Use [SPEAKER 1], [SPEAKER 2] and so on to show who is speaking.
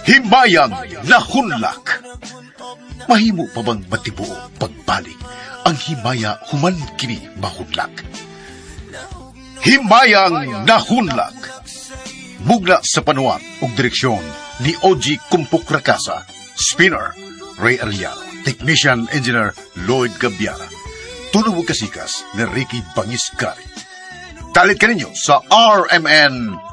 [SPEAKER 1] Himbayang nahunlak. Mahimo pa bang matibuo pagbalik ang himaya human kini mahunlak? Himbayang nahunlak. Mugna sa panuwat ug direksyon ni Oji Kumpuk Rakasa, Spinner Ray Arellano, Technician Engineer Lloyd Gabiara, tunog kasikas ni Ricky Bangiscari. Talit ka ninyo sa RMN